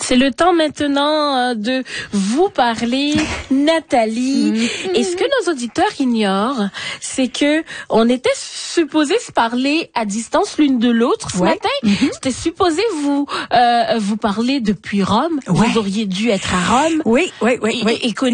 C'est le temps maintenant de vous parler, Nathalie. Et ce que nos auditeurs ignorent, c'est que on était supposé se parler à distance l'une de l'autre ce matin. C'était supposé vous parler depuis Rome. Vous auriez dû être à Rome. Oui. Et